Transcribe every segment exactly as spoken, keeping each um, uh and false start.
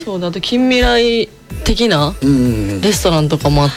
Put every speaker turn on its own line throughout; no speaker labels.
そうだ、あと近未来的なレストランとかもあって、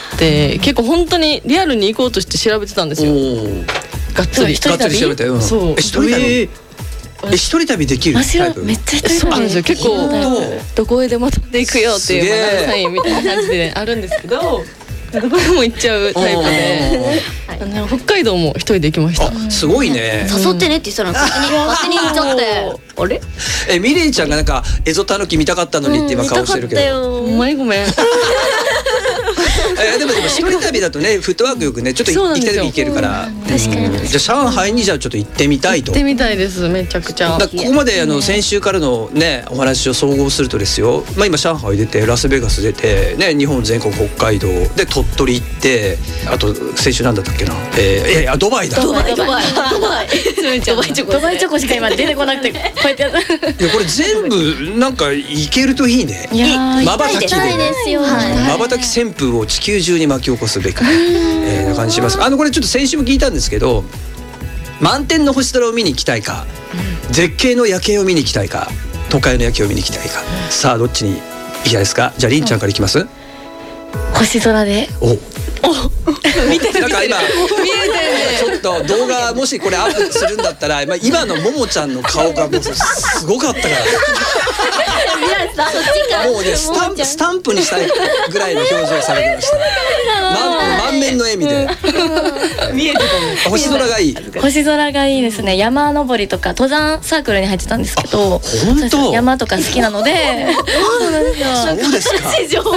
うん、結構本当にリアルに行こうとして調べてたんですよ。がっつり
がっつり調べて、うん、
そう。
え一人旅、え一人旅できるタイプ。
めっちゃ一人旅
そうなんですよ。結構どこへでも飛んでいくよっていうサインみたいな感じであるんですけど、どこでも行っちゃうタイプで、あの北海道も一人で行きました。
すごいね。
誘ってねって言ったら勝手に勝手に行っちゃって。あれ？
えミレイちゃんがなんかエゾタヌキ見たかったのにって今顔してるけど。
ほんまにごめん。
えでもでも一人旅だとねフットワークよくねちょっと行きたい時行けるから。
確かに。
じゃあ上海にじゃあちょっと行ってみたいと。
行ってみたいです。めちゃくちゃ。
だここまであの先週からのねお話を総合するとですよ。まあ今上海出てラスベガス出てね日本全国北海道で鳥取行ってあと先週なんだったっけな。えー、いやいやドバイだ。
ドバイドバイドバイドバイチョコ
ドバイチョコしか今出てこなくてこうやってやった。
いやこれ全部なんか行けるといいね。まばたきでね。まばたき旋風を地球中に巻き起こすべく、えー、な感じします。あのこれちょっと先週も聞いたんですけど、満天の星空を見に行きたいか、うん、絶景の夜景を見に行きたいか、都会の夜景を見に行きたいか、うん、さあどっちに行きたいですか。じゃありんちゃんから行きます。うん、
星空で。
お
お見てる
なんか今
見え
てるちょっと動画もしこれアップするんだったら、まあ、今のももちゃんの顔がもうすごかったからもうねスタンプスタンプにしたいぐらいの表情されてました。満, 満面の笑みで
見えてた。
星空がいい。
星空がいいですね。山登りとか登山サークルに入ってたんですけど、
本当
山とか好きなのでそうなんですよ。
そうですか。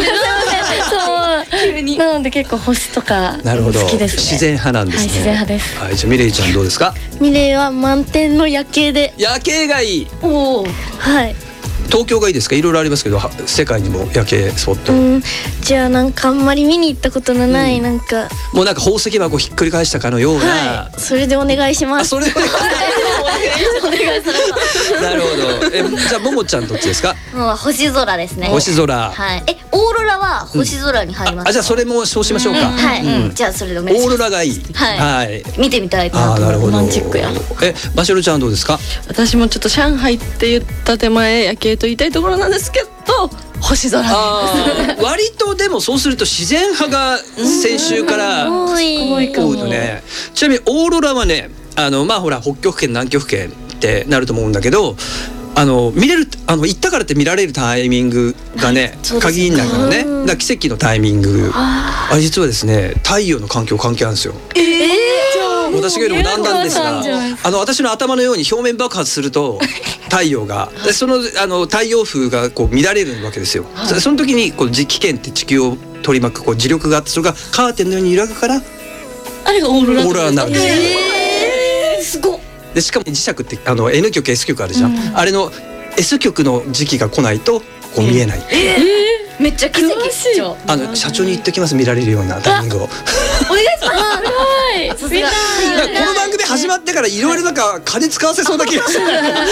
そうなので結構星とか好きですね。
自然派なんですね。
はい、自然派です。
はい、じゃあミレイちゃんどうですか。
ミレイは満天の夜景で。
夜景がいい。
おお、はい。
東京がいいですか。いろいろありますけど世界にも夜景スポット。
うん、じゃあなんかあんまり見に行ったことのない、うん、なんか
もうなんか宝石箱ひっくり返したかのような、
はい、それでお願いします。
あそれでお願いしますなるほど。えじゃあももちゃんどっちですか。
もう星空ですね。
星空。
はい。えオーロラは星空に入りますか。
うん、あじゃあそれもそうしましょうか。
はい、うん、じゃあそれでお願いします。
オーロラがいい。
はい、
はい、
見てみたいかな。
あなるほど。
ロマンチックや。
えバシロちゃんどうですか。
私もちょっと上海って言った手前夜景と言いたいところなんですけど星空。
割とでもそうすると自然派が先週から
多い
多いのね。ちなみにオーロラはねあのまあほら北極圏南極圏ってなると思うんだけど、あの見れるあの行ったからって見られるタイミングがね限りないからね。だから奇跡のタイミングあれ実はですね太陽の環境関係あるんですよ。えー私が言うのもなんなんですが、あの私の頭のように表面爆発すると太陽がそのあの太陽風がこう乱れるわけですよ。その時にこう磁気圏って地球を取り巻くこう磁力があってそれがカーテンのように揺らぐから
あれがオーロラ
オーロラになるんですよ。
えー、すごっ。
でしかも磁石ってあの N 極 S 極あるじゃん、うん、あれの S 極の時期が来ないとこう見えない。
えー、めっちゃ奇跡っすよ。
あの社長に言っておきます。見られるようなタイミングを
お願いします。
すごい。
この番組始まってからいろいろなんか金使わせそうな気がする。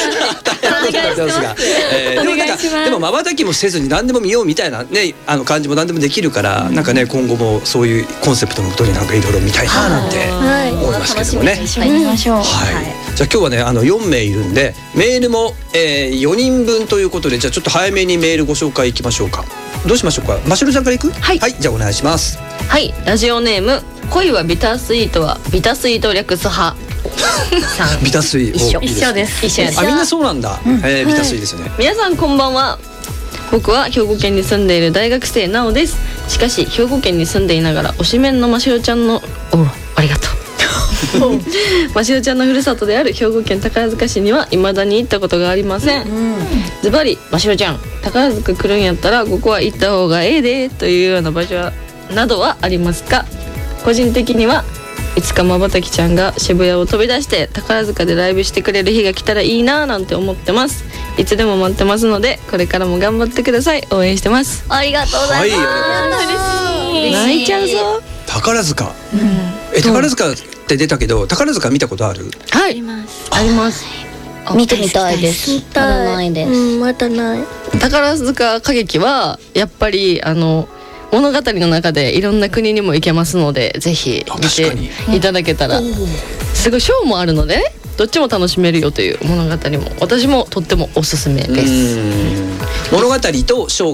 でもまばたきもせずに何でも見ようみたいなねあの感じも何でもできるから、うん、なんかね今後もそういうコンセプトのことになんかいろいろ見たいななんて思いますけどもね。はい。じゃあ今日はねあのよんめいいるんでメールも、えー、よにんぶんということでじゃあちょっと早めにメールご紹介いきましょうか。どうしましょうか。マシュルちゃんからいく。
はい、
はい、じゃあお願いします。
はい、ラジオネーム恋はビタースイートはビタースイート略す派さん。
ビタースイ
一緒一緒です。
一緒です。
あみんなそうなんだ。うん、えー、ビタースイですね。
皆さんこんばんは。僕は兵庫県に住んでいる大学生なおです。しかし兵庫県に住んでいながら推しメンのましろちゃんのおありがとうましろちゃんのふるさとである兵庫県宝塚市には未だに行ったことがありません。ズバリましろちゃん宝塚来るんやったらここは行った方がええでというような場所などはありますか。個人的にはいつかまばたきちゃんが渋谷を飛び出して宝塚でライブしてくれる日が来たらいいななんて思ってます。いつでも待ってますのでこれからも頑張ってください。応援してます。
ありがとうございます。
はい、嬉しい。泣いちゃうぞ。
宝塚、うん、え宝塚って出たけど宝塚見たことある。
はい、
あります。
あります。
見てみたいです。
見たい。
まだないです。
うん、まだない。
宝塚歌劇はやっぱりあの物語の中でいろんな国にも行けますのでぜひ見ていただけたら、すごいショーもあるので、ね、 どっちも楽しめるよという物語も私もとってもおすすめです。
うん物語とショー